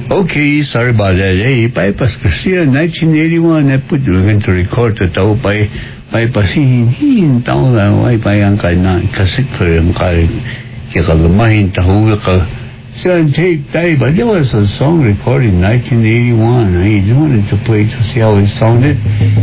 Okay, sorry about that. Hey, bypass kasi 1981 I put you going to record the tao bypass hin tao la wai ang kana kasik per ang kai kikagamahin tahu ka on tape day, but there was a song recorded in 1981. I just wanted to play to see how it sounded.